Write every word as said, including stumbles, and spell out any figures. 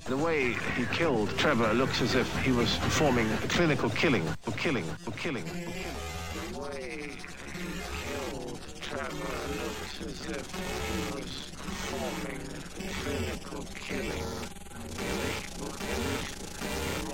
The way he killed Trevor looks as if he was performing a clinical killing, or killing, or killing, or killing. The way he killed Trevor looks as if he was